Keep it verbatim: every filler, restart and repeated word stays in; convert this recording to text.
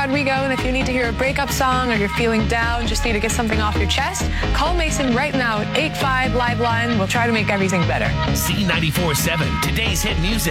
Rodrigo, and if you need to hear a breakup song or you're feeling down, just need to get something off your chest, call Mason right now at eight five Live Line. We'll try to make everything better. C ninety-four point seven, today's hit music.